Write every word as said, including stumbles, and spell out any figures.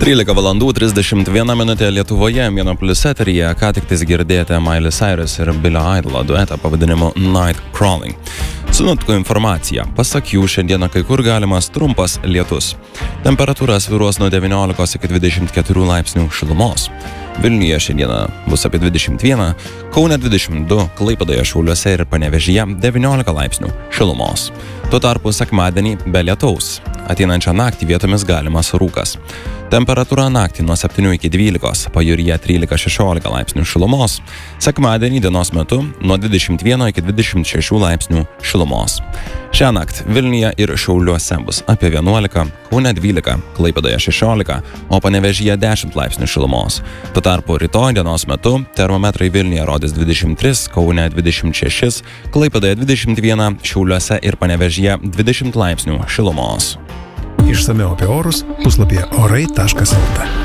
trylika valandų trisdešimt viena minutė Lietuvoje, Mėno Plius eteryje, ką tik tais girdėjote Miley Cyrus ir Billie Idolo duetą pavadinimu Night Crawling. Sinoptikų informacija. Pasak jų, šiandieną kai kur galimas trumpas lietus. Temperatūra svyruos nuo devyniolikos iki dvidešimt keturių laipsnių šilumos. Vilniuje šiandieną bus apie dvidešimt vieną, Kaune dvidešimt du, Klaipėdoje, Šiauliuose ir Panevėžyje devyniolika laipsnių šilumos. Tuo tarpu sekmadienį be lietaus. Ateinančią naktį vietomis galimas rūkas. Temperatūra naktį nuo septynių iki dvylikos, pajūryje trylika šešiolika laipsnių šilumos. Sekmadienį dienos metu nuo dvidešimt vieno iki dvidešimt šešių laipsnių šilumos. Šią naktį Vilniuje ir Šiauliuose bus apie vienuolika, Kaune dvylika, Klaipėdoje šešiolika, o Panevėžyje dešimt laipsnių šilumos. Tuo tarpu rytoj dienos metu termometrai Vilniuje rodys dvidešimt tris, Kaune dvidešimt šešis, Klaipėdoje dvidešimt vieną, Šiauliuose ir Panevėžyje dvidešimt laipsnių šilumos. Išsamiau apie orus puslapyje orai taškas lt.